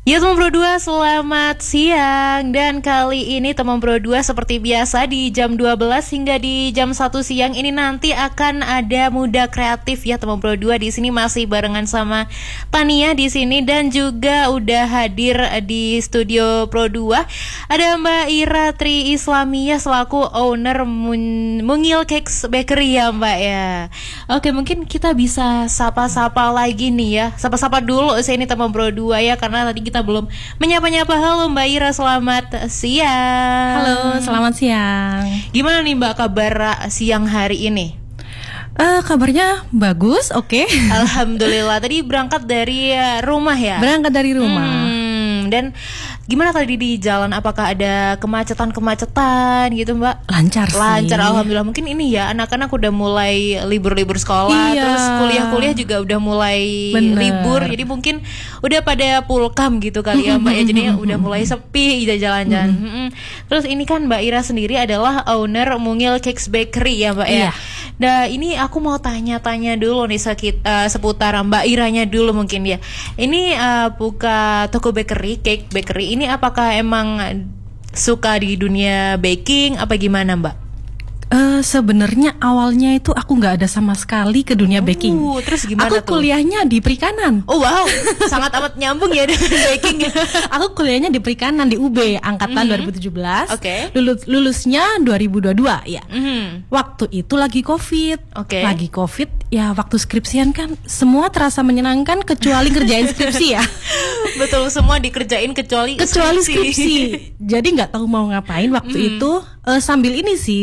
Ya teman Pro 2, selamat siang. Dan kali ini teman Pro 2 seperti biasa di jam 12 hingga di jam 1 siang ini nanti akan ada Muda Kreatif ya teman Pro 2. Di sini masih barengan sama Tania di sini dan juga udah hadir di studio Pro 2 ada Mbak Ira Tri Islamiyah selaku owner Mungil Cakes Bakery ya Mbak ya. Oke, mungkin kita bisa sapa-sapa lagi nih ya. Sapa-sapa dulu saya ini teman Pro 2 ya, karena tadi kita belum menyapa-nyapa. Halo Mbak Ira, selamat siang. Halo, selamat siang. Gimana nih Mbak kabar siang hari ini? Kabarnya bagus, oke. Alhamdulillah. Tadi berangkat dari rumah ya? Berangkat dari rumah. Dan gimana tadi di jalan? Apakah ada kemacetan gitu Mbak? Lancar sih. Lancar, alhamdulillah. Mungkin ini ya, anak-anak udah mulai libur-libur sekolah. Iya. Terus kuliah-kuliah juga udah mulai libur. Jadi mungkin udah pada pulkam gitu kali ya Mbak ya. Jadinya udah mulai sepi gitu jalan-jalan. Terus ini kan Mbak Ira sendiri adalah owner Mungil Cakes Bakery ya Mbak ya. Iya. Nah ini aku mau tanya-tanya dulu nih seputar Mbak Iranya dulu mungkin ya. Ini buka toko bakery, cake bakery. Ini apakah emang suka di dunia baking apa gimana Mbak? Sebenarnya awalnya itu aku nggak ada sama sekali ke dunia baking. Terus gimana aku kuliahnya di perikanan. Oh wow, sangat amat nyambung ya dengan baking. Aku kuliahnya di perikanan di UB angkatan 2017. Oke. Lulusnya 2022 ya. Waktu itu lagi COVID. Oke. Lagi COVID ya, waktu skripsian kan semua terasa menyenangkan kecuali kerjain skripsi ya. Betul, semua dikerjain kecuali skripsi. Jadi nggak tahu mau ngapain waktu itu. Sambil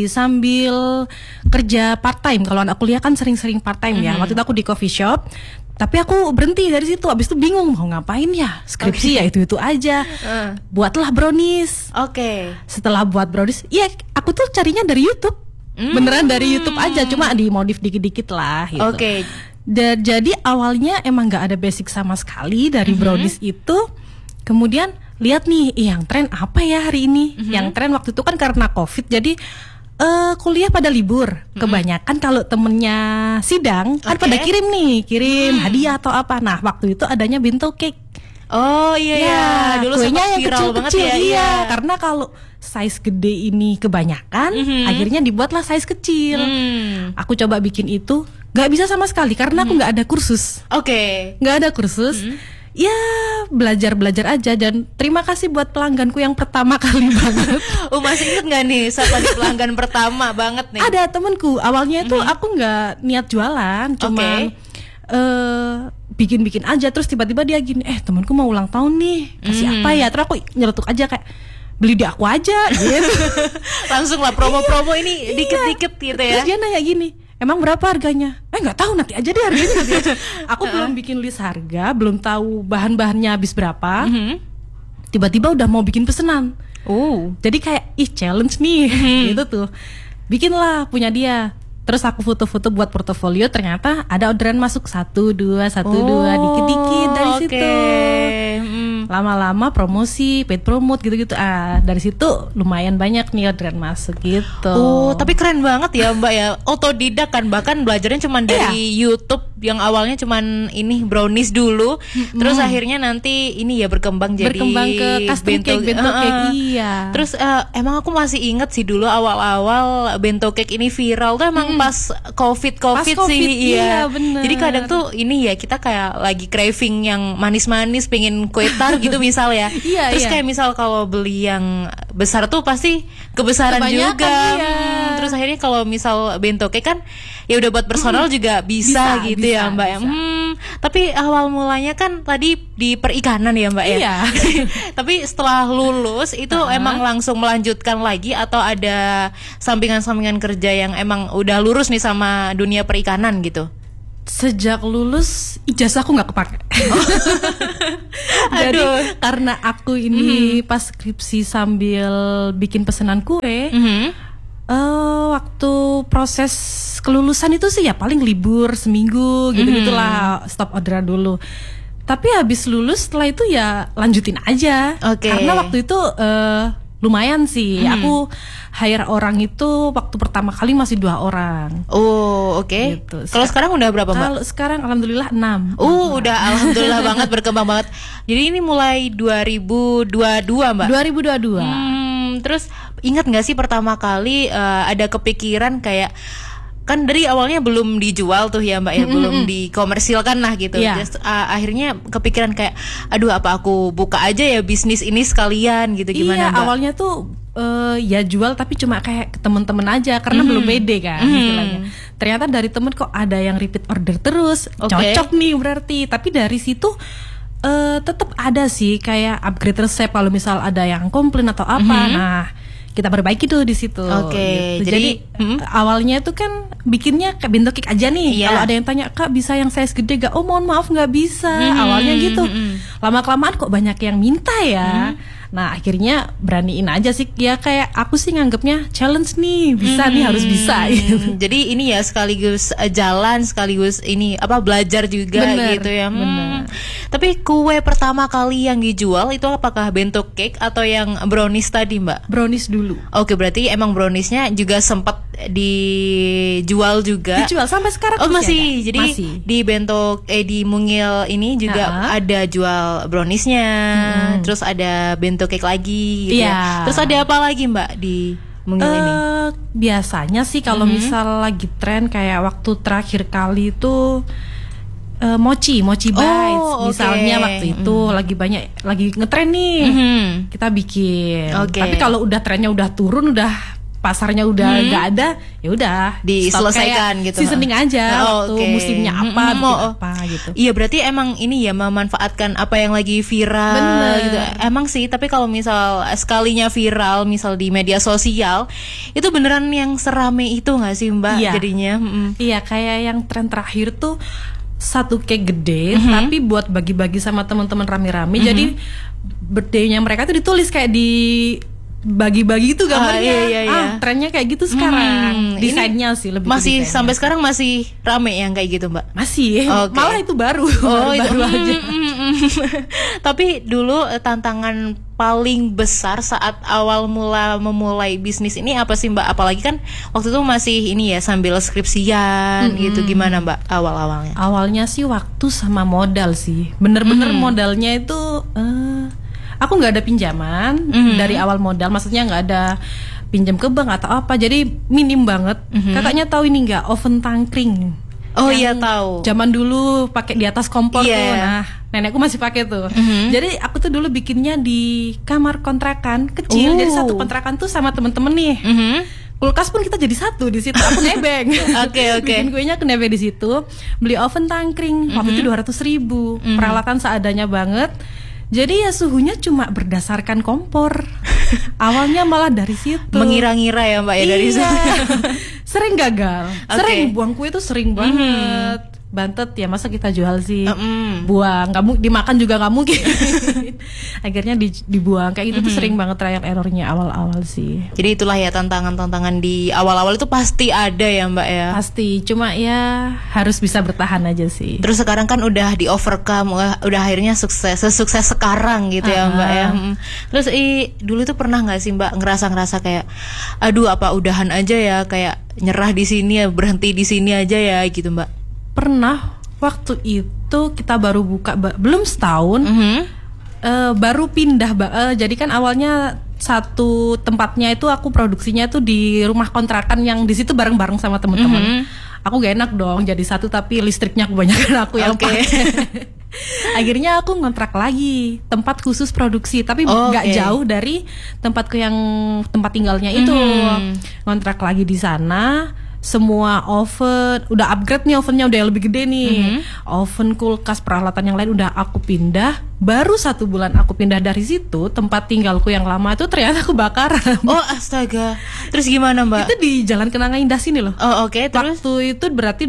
kerja part time. Kalau anak kuliah kan sering-sering part time ya. Waktu itu aku di coffee shop, tapi aku berhenti dari situ. Abis itu bingung mau ngapain ya. Skripsi ya itu aja. Buatlah brownies. Oke. Setelah buat brownies, ya aku tuh carinya dari YouTube. Beneran dari YouTube aja, cuma dimodif dikit-dikit lah gitu. Oke. Jadi awalnya emang nggak ada basic sama sekali dari brownies itu. Kemudian lihat nih, yang tren apa ya hari ini? Yang tren waktu itu kan karena COVID, jadi kuliah pada libur. Kebanyakan kalau temennya sidang kan pada kirim hadiah atau apa. Nah waktu itu adanya bento cake. Oh iya, dulu kuenya yang viral banget kecil-kecil ya. Iya, karena kalau size gede ini kebanyakan, akhirnya dibuatlah size kecil. Aku coba bikin itu, nggak bisa sama sekali karena aku nggak ada kursus. Oke. Nggak ada kursus. Ya belajar aja. Dan terima kasih buat pelangganku yang pertama kali banget. Masih inget gak nih siapa di pelanggan pertama banget nih? Ada temanku, awalnya itu aku nggak niat jualan, cuman bikin aja. Terus tiba-tiba dia gini, temanku mau ulang tahun nih, kasih apa ya? Terus aku nyeletuk aja kayak, beli di aku aja gitu. Langsung lah promo-promo ini dikit-dikit gitu ya. Terus dia nanya gini, emang berapa harganya? Nggak tahu, nanti aja deh harganya. Nanti aja. Aku belum bikin list harga, belum tahu bahan-bahannya habis berapa. Tiba-tiba udah mau bikin pesanan. Jadi kayak challenge nih, gitu tuh. Bikinlah punya dia. Terus aku foto-foto buat portofolio, ternyata ada orderan masuk 1, 2, dikit-dikit dari situ. Lama-lama promosi, paid promote gitu-gitu. Dari situ lumayan banyak nih orderan masuk gitu. Tapi keren banget ya Mbak ya. Otodidak kan, bahkan belajarnya cuma dari YouTube yang awalnya cuman ini brownies dulu. Terus akhirnya nanti ini ya berkembang ke custom cake, bento cake. Iya. Terus emang aku masih inget sih dulu awal-awal bento cake ini viral tuh emang pas COVID sih. Iya bener. Jadi kadang tuh ini ya kita kayak lagi craving yang manis-manis, pengen kue tar gitu misal ya. Terus kayak misal kalau beli yang besar tuh pasti kebesaran juga. Terus akhirnya kalau misal bento cake kan ya udah buat personal juga bisa gitu ya Mbak. Tapi awal mulanya kan tadi di perikanan ya Mbak ya. Iya. Tapi setelah lulus itu emang langsung melanjutkan lagi atau ada sampingan-sampingan kerja yang emang udah lurus nih sama dunia perikanan gitu? Sejak lulus ijazah aku nggak kepake. Jadi karena aku ini pas skripsi sambil bikin pesanan kue, waktu proses kelulusan itu sih ya paling libur seminggu gitu-gitulah, stop orderan dulu. Tapi habis lulus setelah itu ya lanjutin aja. Karena waktu itu lumayan sih. Aku hire orang itu waktu pertama kali masih 2 orang. Oh, oke. Gitu. Kalau sekarang udah berapa, Mbak? Kalau sekarang alhamdulillah 6. Udah alhamdulillah banget, berkembang banget. Jadi ini mulai 2022, Mbak. 2022. Terus ingat nggak sih pertama kali ada kepikiran kayak, kan dari awalnya belum dijual tuh ya Mbak ya, belum dikomersilkan lah gitu. Yeah. Just, akhirnya kepikiran kayak, aduh apa aku buka aja ya bisnis ini sekalian gitu, gimana Mbak? Awalnya tuh ya jual tapi cuma kayak ke temen-temen aja karena belum pede kan istilahnya. Ternyata dari temen kok ada yang repeat order terus, cocok nih berarti. Tapi dari situ tetap ada sih kayak upgrade resep kalau misal ada yang komplain atau apa. Nah, kita perbaiki tuh di situ. Oke, gitu. Jadi awalnya tuh kan bikinnya kayak bento cake aja nih. Kalau ada yang tanya, Kak bisa yang size gede gak? Oh mohon maaf nggak bisa. Awalnya gitu. Lama kelamaan kok banyak yang minta ya. Nah akhirnya beraniin aja sih. Ya kayak aku sih nganggapnya challenge nih, bisa nih, harus bisa. Gitu. Jadi ini ya sekaligus jalan, sekaligus ini apa, belajar juga. Bener, gitu ya. Bener. Tapi kue pertama kali yang dijual itu apakah bento cake atau yang brownies tadi Mbak? Brownies dulu. Oke, berarti emang browniesnya juga sempat dijual juga. Dijual sampai sekarang. Oh masih. Ada. Jadi masih. di bento di Mungil ini juga ada jual browniesnya. Terus ada bento cake lagi gitu ya. Terus ada apa lagi Mbak di Mungil ini? Biasanya sih kalau misal lagi tren kayak waktu terakhir kali itu mochi bites misalnya waktu itu lagi banyak, lagi ngetren nih, kita bikin. Tapi kalau udah trennya udah turun, udah pasarnya udah nggak ada, ya udah diselesaikan gitu. Seasoning aja waktu musimnya apa, bikin apa gitu. Iya berarti emang ini ya memanfaatkan apa yang lagi viral. Bener. Gitu. Emang sih, tapi kalau misal sekalinya viral, misal di media sosial, itu beneran yang serame itu nggak sih Mbak? Jadinya? Iya, kayak yang tren terakhir tuh satu cake gede, tapi buat bagi-bagi sama teman-teman rame-rame. Jadi birthday-nya mereka tuh ditulis kayak di bagi-bagi itu gambarnya. Trennya kayak gitu sekarang. Desainnya sih lebih masih sampai sekarang masih rame yang kayak gitu Mbak? Masih. Malah itu baru. Baru aja. Tapi dulu tantangan paling besar saat awal memulai bisnis ini apa sih Mbak? Apalagi kan waktu itu masih ini ya, sambil skripsian gitu. Gimana Mbak awal-awalnya? Awalnya sih waktu sama modal sih. Bener-bener modalnya itu aku nggak ada pinjaman dari awal modal, maksudnya nggak ada pinjam ke bank atau apa, jadi minim banget. Kakaknya tahu ini nggak, oven tangkring? Oh iya tahu. Zaman dulu pakai di atas kompor tuh. Nah, nenekku masih pakai tuh. Jadi aku tuh dulu bikinnya di kamar kontrakan kecil. Jadi satu kontrakan tuh sama temen-temen nih. Kulkas pun kita jadi satu di situ. Aku nebeng. Oke. Bikin kuenya aku nebeng di situ. Beli oven tangkring. Waktu itu 200.000. Peralatan seadanya banget. Jadi ya suhunya cuma berdasarkan kompor. Awalnya malah dari situ. Mengira-ngira ya Mbak ya dari situ. Sering gagal. Sering buang kue itu sering banget. Bantet ya, masa kita jual sih. Buang, nggak dimakan juga nggak mungkin. Akhirnya dibuang kayak gitu tuh sering banget trial errornya awal-awal sih. Jadi itulah ya tantangan di awal-awal itu pasti ada ya Mbak ya. Pasti, cuma ya harus bisa bertahan aja sih. Terus sekarang kan udah di overcome, udah akhirnya sukses sekarang gitu ya Mbak ya. Terus dulu tuh pernah nggak sih Mbak ngerasa kayak, aduh apa udahan aja ya, kayak nyerah di sini ya, berhenti di sini aja ya gitu Mbak? Pernah, waktu itu kita baru buka belum setahun, baru pindah. Jadi kan awalnya satu tempatnya itu aku produksinya tuh di rumah kontrakan yang di situ bareng-bareng sama teman-teman. Aku gak enak dong jadi satu tapi listriknya kebanyakan aku yang pakai. Akhirnya aku ngontrak lagi tempat khusus produksi, tapi nggak jauh dari tempatku yang tempat tinggalnya itu. Ngontrak lagi di sana. Semua oven udah upgrade nih, ovennya udah yang lebih gede nih. Oven, kulkas, peralatan yang lain udah aku pindah. Baru 1 bulan aku pindah dari situ, tempat tinggalku yang lama itu ternyata kebakaran. Oh astaga. Terus gimana Mbak? Itu di Jalan Kenanga Indah sini loh. Oh oke. Terus waktu itu berarti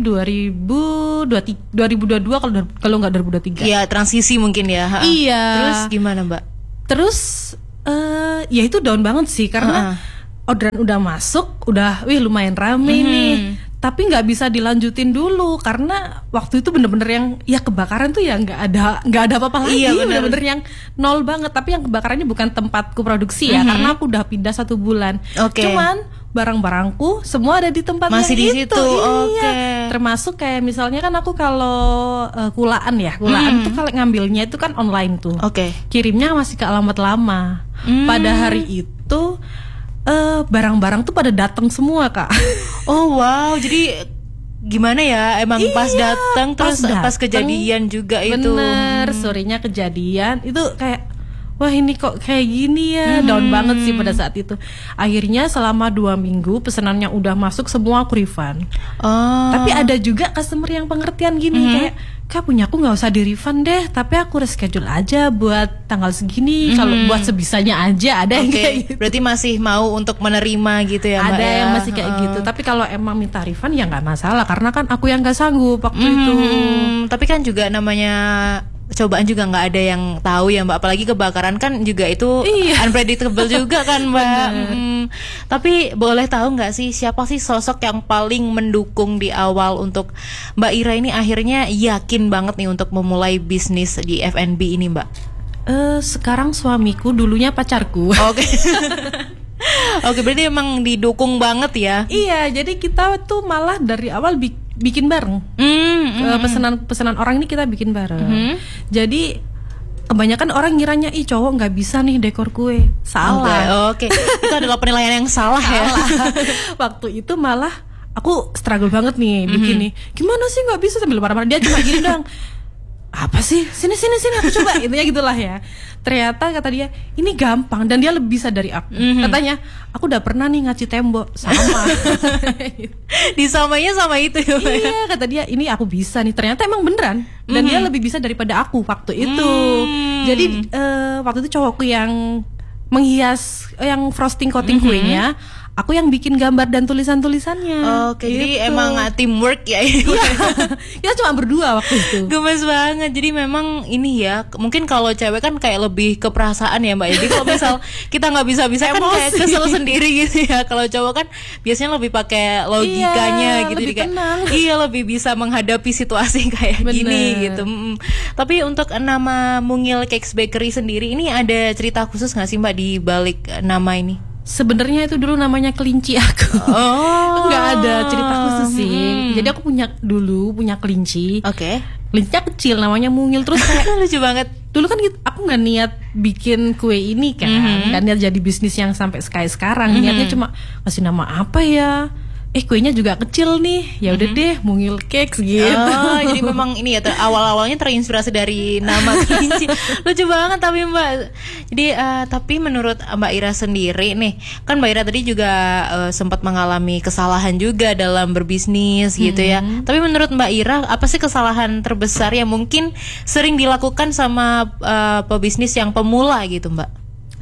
2022 kalau nggak 2023. Iya, transisi mungkin ya. Iya. Terus gimana Mbak? Terus ya itu down banget sih karena orderan udah masuk, udah lumayan rame nih. tapi nggak bisa dilanjutin dulu karena waktu itu bener-bener yang ya kebakaran tuh ya nggak ada apa-apa lagi, bener-bener yang nol banget. Tapi yang kebakarannya bukan tempatku produksi ya, karena aku udah pindah 1 bulan. Cuman barang-barangku semua ada di tempat masih yang di itu. situ. Termasuk kayak misalnya kan aku kalau kulaan tuh kalau ngambilnya itu kan online tuh. Kirimnya masih ke alamat lama. Pada hari itu barang-barang tuh pada datang semua, Kak. Oh wow, jadi gimana ya? Emang pas datang terus pas kejadian juga itu. Bener, sorenya kejadian itu kayak wah ini kok kayak gini ya, down banget sih pada saat itu. Akhirnya selama 2 minggu pesanannya udah masuk semua aku refund. Tapi ada juga customer yang pengertian gini kayak, Kak punya aku nggak usah di refund deh, tapi aku reschedule aja buat tanggal segini. Kalau buat sebisanya aja ada yang kayak gitu. Berarti masih mau untuk menerima gitu ya Mbak? Ada yang masih kayak gitu. Tapi kalau emang minta refund ya nggak masalah, karena kan aku yang nggak sanggup waktu itu. Tapi kan juga namanya cobaan juga nggak ada yang tahu ya Mbak, apalagi kebakaran kan juga itu unpredictable juga kan Mbak. Tapi boleh tahu nggak sih siapa sih sosok yang paling mendukung di awal untuk Mbak Ira ini akhirnya yakin banget nih untuk memulai bisnis di F&B ini Mbak? Sekarang suamiku, dulunya pacarku. Oke, berarti emang didukung banget ya? Iya, jadi kita tuh malah dari awal bikin bareng. Pesanan orang ini kita bikin bareng. Jadi kebanyakan orang ngiranya cowok nggak bisa nih dekor kue. Salah. Oke. Itu adalah penilaian yang salah ya. Waktu itu malah aku struggle banget nih bikin nih. Gimana sih nggak bisa, sambil marah-marah. Dia cuma gini dong. Apa sih? Sini aku coba. Intinya gitulah ya. Ternyata kata dia ini gampang dan dia lebih bisa dari aku. Katanya aku udah pernah nih ngaci tembok sama. Disamanya sama itu ya. Iya, kata dia ini aku bisa nih. Ternyata emang beneran. Dan dia lebih bisa daripada aku waktu itu. Jadi waktu itu cowokku yang menghias, yang frosting coating kuenya. Aku yang bikin gambar dan tulisan-tulisannya. Oke, gitu. Jadi emang teamwork ya. Kita cuma berdua waktu itu. Gemes banget. Jadi memang ini ya, mungkin kalau cewek kan kayak lebih ke perasaan ya Mbak. Jadi kalau misal kita nggak bisa kan kayak kesel sendiri gitu ya. Kalau cowok kan biasanya lebih pakai logikanya gitu. Lebih tenang. Iya, lebih bisa menghadapi situasi kayak gini gitu. Tapi untuk nama Mungil Cakes Bakery sendiri ini ada cerita khusus nggak sih Mbak di balik nama ini? Sebenarnya itu dulu namanya kelinci aku. Nggak ada cerita khusus sih. Jadi aku punya kelinci. Kelincinya kecil, namanya Mungil. Terus kayak lucu banget. Dulu kan aku nggak niat bikin kue ini kan, nggak niat jadi bisnis yang sampai sekarang. Niatnya cuma kasih nama apa ya? Kuenya juga kecil nih, ya udah deh Mungil Cakes gitu. Jadi memang ini ya awal-awalnya terinspirasi dari nama kelinci. Lucu banget tapi Mbak. Jadi tapi menurut Mbak Ira sendiri nih, kan Mbak Ira tadi juga sempat mengalami kesalahan juga dalam berbisnis gitu ya. Tapi menurut Mbak Ira apa sih kesalahan terbesar yang mungkin sering dilakukan sama pebisnis yang pemula gitu Mbak?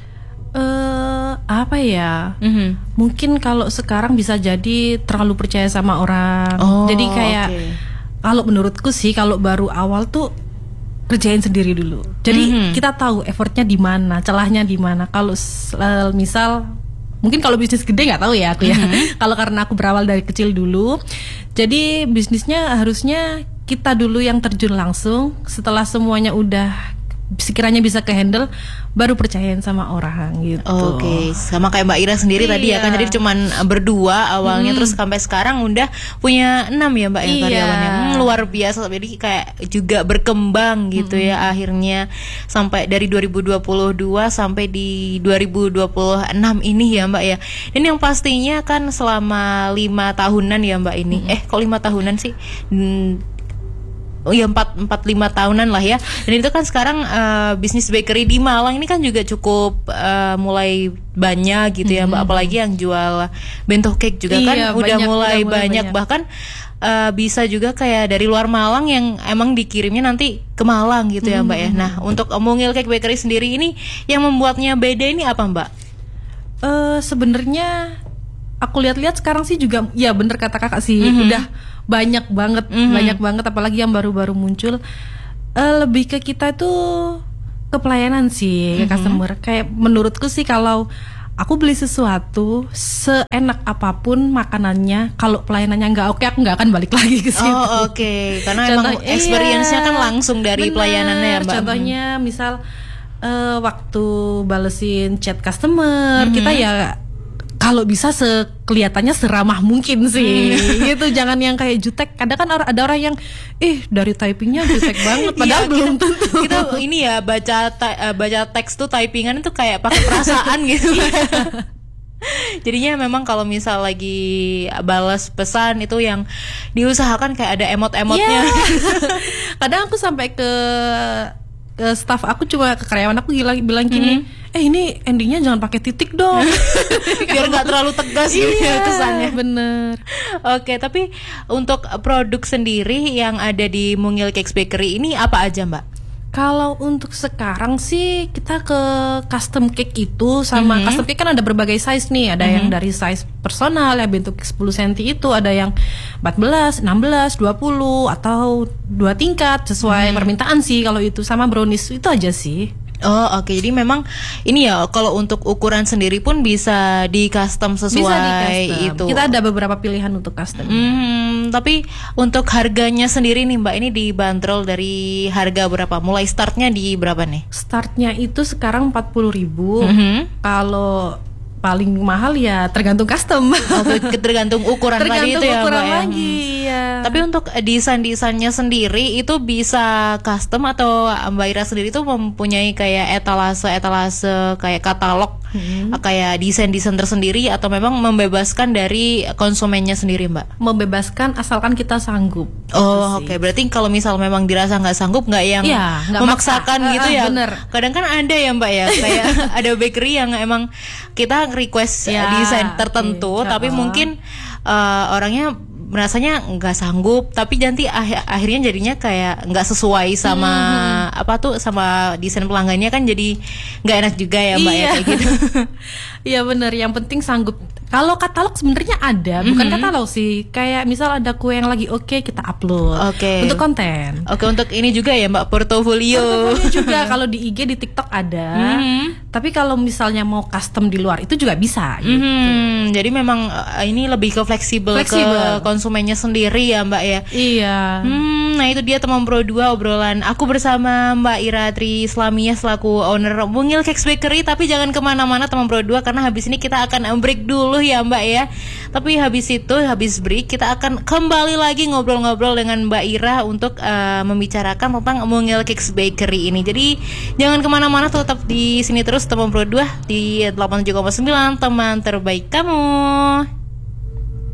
Apa ya? Mungkin kalau sekarang bisa jadi terlalu percaya sama orang. Jadi kayak kalau menurutku sih kalau baru awal tuh kerjain sendiri dulu. Jadi kita tahu effortnya di mana, celahnya di mana. Kalau misal mungkin kalau bisnis gede nggak tahu ya aku ya. Kalau karena aku berawal dari kecil dulu, jadi bisnisnya harusnya kita dulu yang terjun langsung. Setelah semuanya udah sekiranya bisa ke-handle, baru percayain sama orang gitu. Sama kayak Mbak Ira sendiri tadi ya kan, jadi cuman berdua awalnya, terus sampai sekarang udah punya 6 ya Mbak ya karyawannya. Luar biasa, jadi kayak juga berkembang gitu ya akhirnya sampai dari 2022 sampai di 2026 ini ya Mbak ya. Dan yang pastinya kan selama 5 tahunan ya Mbak ini. Kok 5 tahunan sih? 4-5 tahunan lah ya. Dan itu kan sekarang bisnis bakery di Malang ini kan juga cukup mulai banyak gitu ya Mbak. Apalagi yang jual bento cake juga kan udah mulai banyak. Bahkan bisa juga kayak dari luar Malang yang emang dikirimnya nanti ke Malang gitu ya Mbak ya. Nah untuk Mungil Cake Bakery sendiri ini yang membuatnya beda ini apa Mbak? Sebenarnya aku lihat-lihat sekarang sih juga ya bener kata kakak sih, udah banyak banget apalagi yang baru-baru muncul. Lebih ke kita tuh ke pelayanan sih ke customer. Kayak menurutku sih kalau aku beli sesuatu seenak apapun makanannya, kalau pelayanannya nggak oke, aku nggak akan balik lagi ke situ. Oh oke. Karena emang experience-nya kan langsung dari pelayanannya ya Mbak. Contohnya misal waktu balesin chat customer, kita ya kalau bisa kelihatannya seramah mungkin sih, gitu. Jangan yang kayak jutek. Kadang kan ada orang yang, dari typingnya jutek banget, padahal belum tentu. Kita ini ya baca teks tuh typingan itu kayak pakai perasaan gitu. Jadinya memang kalau misal lagi balas pesan itu yang diusahakan kayak ada emot-emotnya. Kadang aku sampai ke staff aku, cuma ke karyawan aku bilang gini, ini endingnya jangan pakai titik dong. Biar nggak terlalu tegas gitu ya kesannya. Bener. Oke, tapi untuk produk sendiri yang ada di Mungil Cakes Bakery ini apa aja Mbak? Kalau untuk sekarang sih kita ke custom cake itu sama custom cake kan ada berbagai size nih. Ada yang dari size personal yang bentuk 10 cm itu, ada yang 14, 16, 20 atau 2 tingkat sesuai permintaan sih. Kalau itu sama brownies itu aja sih. Oh oke. Jadi memang ini ya, kalau untuk ukuran sendiri pun bisa di custom sesuai itu. Kita ada beberapa pilihan untuk custom. Tapi untuk harganya sendiri nih Mbak, ini dibanderol dari harga berapa? Mulai startnya di berapa nih? Startnya itu sekarang 40.000. Kalau paling mahal ya tergantung custom. Tergantung ukuran tadi itu ya ukuran Mbak lagi, ya. Tapi untuk desainnya sendiri itu bisa custom atau Mbak Ira sendiri tuh mempunyai kayak etalase kayak katalog, kayak desain tersendiri, atau memang membebaskan dari konsumennya sendiri Mbak? Membebaskan asalkan kita sanggup. Oh oke. Berarti kalau misal memang dirasa nggak sanggup, nggak yang nggak memaksakan gitu ya. Bener. Kadang kan ada ya Mbak ya, kayak ada bakery yang emang kita request desain tertentu, tapi mungkin orangnya merasanya nggak sanggup, tapi nanti akhirnya jadinya kayak nggak sesuai sama sama desain pelanggannya, kan jadi nggak enak juga ya Mbak ya kayak gitu. Iya benar, yang penting sanggup. Kalau katalog sebenarnya ada, bukan katalog sih. Kayak misal ada kue yang lagi kita upload. Untuk konten. Untuk ini juga ya Mbak, portofolio juga. Kalau di IG, di TikTok ada. Tapi kalau misalnya mau custom di luar itu juga bisa. Gitu. Jadi memang ini lebih ke fleksibel ke konsumennya sendiri ya Mbak ya. Iya. Nah itu dia teman Pro 2 obrolan aku bersama Mbak Ira Tri Islamiyah selaku owner Mungil Cakes Bakery. Tapi jangan kemana-mana teman Pro 2, karena habis ini kita akan break dulu ya Mbak ya. Tapi habis break kita akan kembali lagi ngobrol-ngobrol dengan Mbak Ira untuk membicarakan tentang Mungil Cakes Bakery ini. Jadi jangan kemana-mana, tetap di sini terus teman Pro 2 di 87,9 teman terbaik kamu.